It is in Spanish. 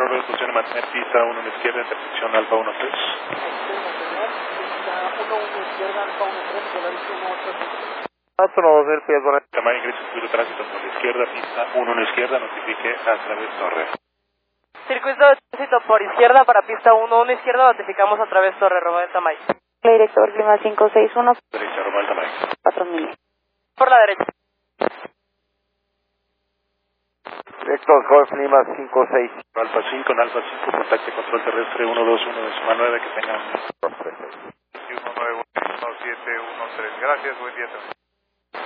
Romeo, funciona mantener pista 1 a la izquierda, intersección Alfa 13. Astro 2000 pies, bueno. Tamaño ingreso circuito tránsito por la izquierda, pista 1 a la izquierda, notifique a través torre. Circuito de tránsito por izquierda para pista 1 izquierda, notificamos a través torre, Romeo Tamayo. Director Clima 561. Derecha, Romeo Tamayo. 4000. Por la derecha. Director Golf Lima 56. Alfa 5, en Alfa 5, contacte control terrestre 121 9, que tengan 236. 191713. Gracias, buen día.